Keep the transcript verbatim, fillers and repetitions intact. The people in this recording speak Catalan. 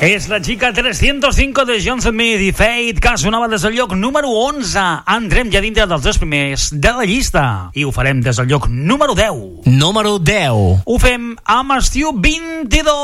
És la xica trescientos cinco de John Smith i Fate, que sonava des del lloc número onze. Entrem ja dintre dels dos primers de la llista i ho farem des del lloc número deu. Número deu. Ho fem amb Estiu vint-i-dos.